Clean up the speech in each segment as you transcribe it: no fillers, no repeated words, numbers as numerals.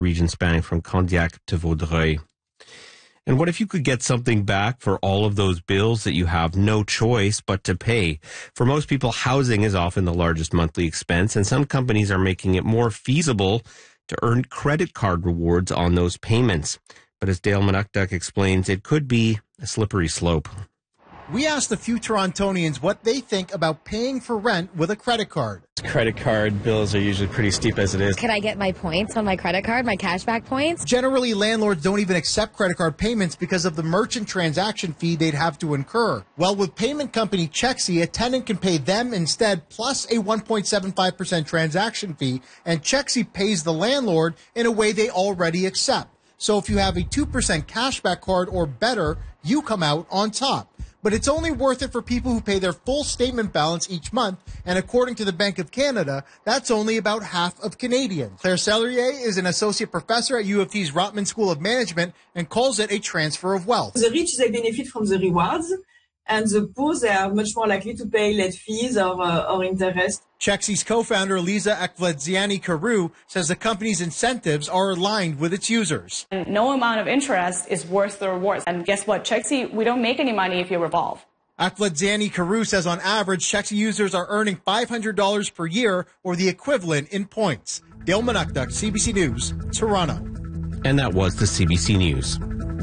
region spanning from Candiac to Vaudreuil. And what if you could get something back for all of those bills that you have no choice but to pay? For most people, housing is often the largest monthly expense, and some companies are making it more feasible to earn credit card rewards on those payments. But as Dale Manukduk explains, it could be a slippery slope. We asked a few Torontonians what they think about paying for rent with a credit card. Credit card bills are usually pretty steep as it is. Can I get my points on my credit card, my cashback points? Generally, landlords don't even accept credit card payments because of the merchant transaction fee they'd have to incur. Well, with payment company Chexi, a tenant can pay them instead plus a 1.75% transaction fee, and Chexi pays the landlord in a way they already accept. So if you have a 2% cashback card or better, you come out on top. But it's only worth it for people who pay their full statement balance each month, and according to the Bank of Canada, that's only about half of Canadians. Claire Sellerier is an associate professor at U of T's Rotman School of Management and calls it a transfer of wealth. The rich, they benefit from the rewards, and the poor, they are much more likely to pay late fees or interest. Chexi's co-founder, Lisa Akvledziani-Carew, says the company's incentives are aligned with its users. And no amount of interest is worth the rewards. And guess what? Chexi, we don't make any money if you revolve. Akvledziani-Carew says on average, Chexi users are earning $500 per year or the equivalent in points. Dale Manukduk, CBC News, Toronto. And that was the CBC News.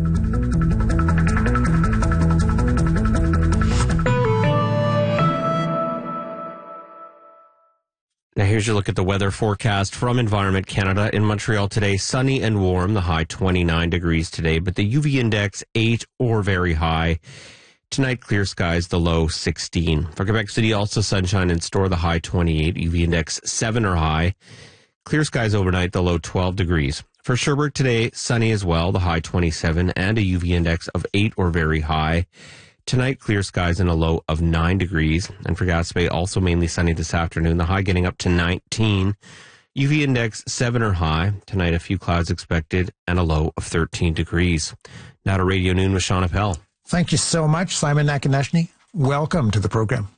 Now here's your look at the weather forecast from Environment Canada. In Montreal today, sunny and warm, the high 29 degrees today, but the UV index 8 or very high. Tonight, clear skies, the low 16. For Quebec City, also sunshine in store, the high 28, UV index 7 or high. Clear skies overnight, the low 12 degrees. For Sherbrooke today, sunny as well, the high 27, and a UV index of 8 or very high. Tonight, clear skies and a low of 9 degrees. And for Gaspé, also mainly sunny this afternoon, the high getting up to 19. UV index 7 or high. Tonight, a few clouds expected and a low of 13 degrees. Now to Radio Noon with Sean Appel. Thank you so much, Simon Nakanashny. Welcome to the program.